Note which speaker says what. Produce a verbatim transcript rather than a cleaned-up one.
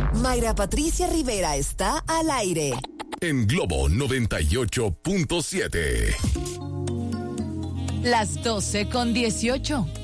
Speaker 1: Mayra Patricia Rivera está al aire.
Speaker 2: En Globo noventa y ocho punto siete.
Speaker 3: Las doce con dieciocho.